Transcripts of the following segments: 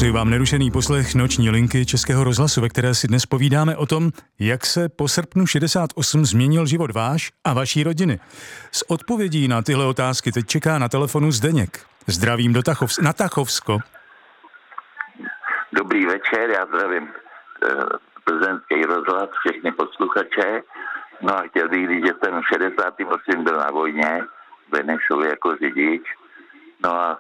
Přeji vám nerušený poslech Noční linky Českého rozhlasu, ve které si dnes povídáme o tom, jak se po srpnu 68 změnil život váš a vaší rodiny. S odpovědí na tyhle otázky teď čeká na telefonu Zdeněk. Zdravím na Tachovsko. Dobrý večer, já zdravím plzeňský rozhlas, všechny posluchače. No a chtěl bych říct, že jsem v 68 byl na vojně, v Benešově jako řidič. No a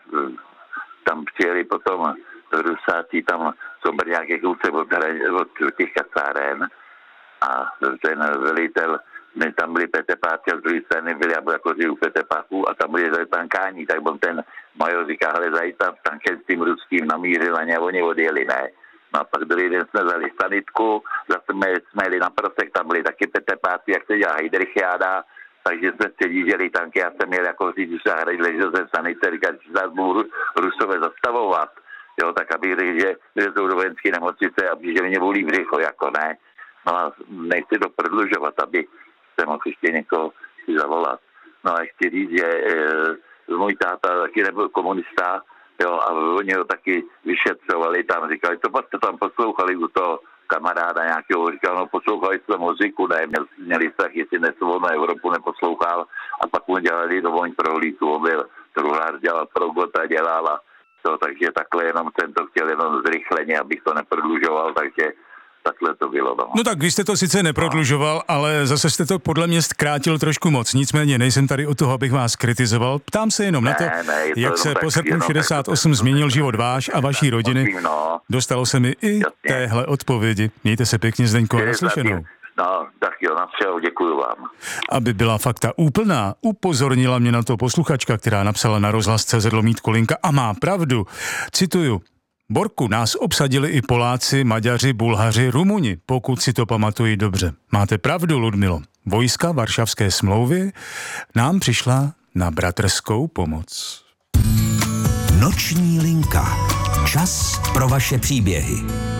tam přijeli potom Rusáci, tam jsou nějaké kousek od těch kasáren a ten velitel, my tam byli petepáci a z druhé strany byli jako u petepáků a tam byli tankání, tak on ten major říká, hele, zajít tam s tankem s tím ruským namířil na ně a oni odjeli, ne. No a pak druhý den jsme vzali sanitku, zase jsme jeli na Prosek, tam byli taky petepáci, jak se dělá Heidrichiáda, takže jsme předjížděli tanky, já jsem měl jako říct, že se ležel jsem v sanice, říkal, že nás budou Rusové zastavovat, jo, tak abych řekl, že jsou do vojenské nemocnice a že mě bolí břicho, jako ne. No a nechci to prodlužovat, aby se mohl ještě někoho si zavolat. No a chci říct, že můj táta taky nebyl komunista, jo, a oni ho taky vyšetřovali tam, říkali, to jste tam poslouchali u toho kamaráda nějakého, říkal, no poslouchali jste muziku, ne, měli strach, jestli nesvobodnou Evropu neposlouchal a pak mu dělali dovoň prohlídku, on byl truhlář, dělal pro Gota, dělala to, takže takhle jenom jsem to chtěl jenom zrychleně, abych to neprodlužoval, takže takhle to bylo. No tak vy jste to sice neprodlužoval, ale zase jste to podle mě zkrátil trošku moc. Nicméně nejsem tady o toho, abych vás kritizoval. Ptám se jenom na to, jak se po srpnu 68 změnil život váš a vaší rodiny. Dostalo se mi i téhle odpovědi. Mějte se pěkně, Zdeňko, a naslyšenou. No, tak jo, napřel, děkuju vám. Aby byla fakta úplná, upozornila mě na to posluchačka, která napsala na rozhlas.cz/Kolinka a má pravdu. Cituju. Borku, nás obsadili i Poláci, Maďaři, Bulhaři, Rumuni, pokud si to pamatuji dobře. Máte pravdu, Ludmilo. Vojska Varšavské smlouvy nám přišla na bratrskou pomoc. Noční linka. Čas pro vaše příběhy.